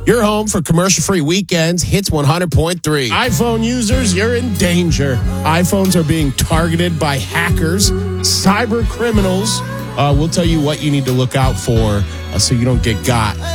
Your home for commercial-free weekends, Hits 100.3. iPhone users, you're in danger. iPhones are being targeted by hackers, cyber criminals. We'll tell you what you need to look out for so you don't get got.